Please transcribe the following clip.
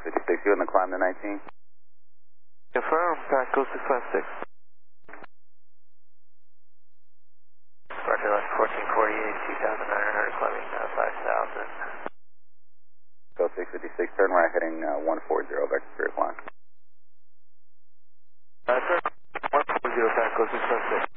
656, you in the climb to 19? Confirm, Paco 656. Roger, 1448, 2,900, climbing 5,000. Go 656, turn right heading 140, back to 3 o'clock. Turn 140, Paco 656.